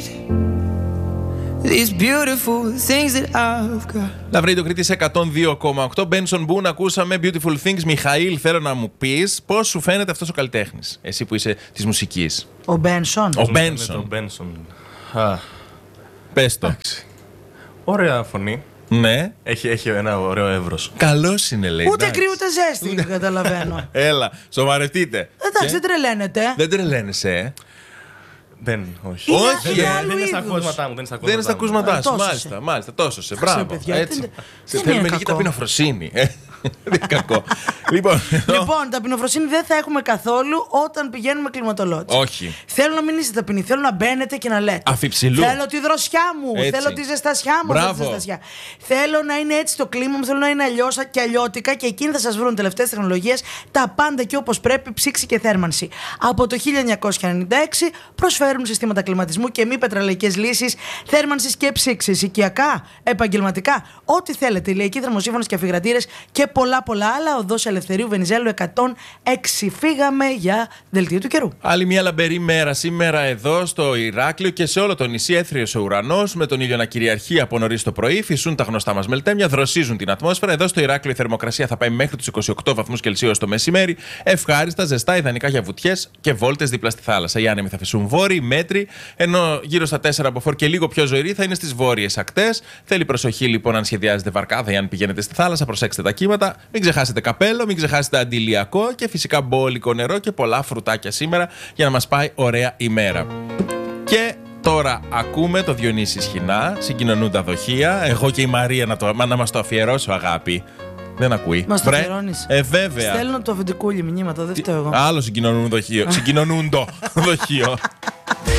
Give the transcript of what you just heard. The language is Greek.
these beautiful things that I've got. Λαβρίδιο Κρήτης 102,8. Benson Boone, ακούσαμε Beautiful Things. Μιχαήλ, θέλω να μου πεις πώς σου φαίνεται αυτός ο καλλιτέχνης, εσύ που είσαι της μουσικής. Ο Μπένσον. Ο Μπένσον. Πες το. Ωραία φωνή. Ναι. Έχει ένα ωραίο εύρος. Καλός είναι, λέει. Ούτε κρύο ούτε ζέστη, καταλαβαίνω. Έλα, σοβαρευτείτε. Εντάξει, δεν τρελαίνεται. Δεν τρελαίνεσαι, Όχι. Όχι, Δεν είναι στα ακούσματά μου. Δεν είναι στα ακούσματά σου. Τόσο Μάλιστα, τόσο σε. Μπράβο. παιδιά, Έτσι. δεν Σε είναι θέλουμε λίγη κακό. ταπεινοφροσύνη. Δεν είναι κακό. Λοιπόν, ταπεινοφροσύνη δεν θα έχουμε καθόλου όταν πηγαίνουμε κλιματολόγηση. όχι. Θέλω να μην είστε ταπεινοί. Θέλω να μπαίνετε και να λέτε. Αφιψηλού. Θέλω τη δροσιά μου. Έτσι. Θέλω τη ζεστασιά μου. Μπράβο. Θέλω, τη ζεστασιά. Θέλω να είναι έτσι το κλίμα μου. Θέλω να είναι αλλιώς και αλλιώτικα. Και εκείνοι θα σας βρουν τελευταίες τεχνολογίες. Τα πάντα και όπως πρέπει, ψήξη και θέρμανση. Από το 1996 προσφέρουν συστήματα κλιματισμού και μη πετρελαϊκές λύσεις θέρμανσης και ψήξης. Οικιακά, επαγγελματικά. Ό,τι θέλετε. Ηλιακοί θερμοσύμφωνες και αφιγρατήρες και πολλά άλλα. Οδός Ελευθερίου Βενιζέλου 106. Φύγαμε για δελτίο του καιρού. Άλλη μια λαμπερή μέρα σήμερα εδώ στο Ηράκλειο και σε όλο το νησί. Έθριος ο ουρανός με τον ήλιο να κυριαρχεί από νωρίς το πρωί. Φυσούν τα γνωστά μας μελτέμια, δροσίζουν την ατμόσφαιρα. Εδώ στο Ηράκλειο η θερμοκρασία θα πάει μέχρι τους 28 βαθμούς Κελσίου το μεσημέρι. Ευχάριστα, ζεστά, ιδανικά για βουτιές και βόλτες δίπλα στη θάλασσα. Οι άνεμοι θα φυσούν βόρειοι, μέτροι, ενώ γύρω στα 4 από φορ και λίγο πιο ζωηρή θα είναι στις βόρειες ακτές. Θέλει προσοχή λοιπόν αν σχεδιάζετε βαρκάδα ή αν πηγαίνετε στη θάλασσα, προσέξτε τα κύματα. Μην ξεχάσετε καπέλο, μην ξεχάσετε αντιλιακό και φυσικά μπόλικο νερό και πολλά φρουτάκια σήμερα για να μας πάει ωραία ημέρα. Και τώρα ακούμε το Διονύση Σχοινά, συγκοινωνούν τα δοχεία. Εγώ και η Μαρία να μας το αφιερώσω, αγάπη. Δεν ακούει. Μας το αφιερώνεις. Βέβαια. Στέλνω το αφεντικούλι μηνύματα, δεν φταίω εγώ. Άλλο συγκοινωνούν δοχείο. Συγκοινωνούν το δοχείο.